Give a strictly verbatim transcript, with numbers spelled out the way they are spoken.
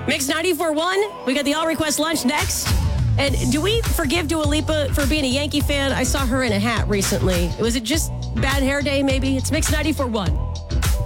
Mix ninety-four point one. We got the All Request Lunch next. And do we forgive Dua Lipa for being a Yankee fan? I saw her in a hat recently. Was it just bad hair day, maybe? It's Mix ninety-four point one.